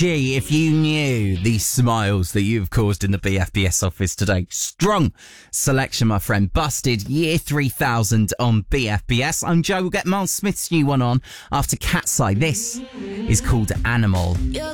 Gee, if you knew the smiles that you've caused in the BFBS office today. Strong selection, my friend. Busted Year 3000 on BFBS. I'm Joe. We'll get Miles Smith's new one on after Cat's Eye. This is called Animal.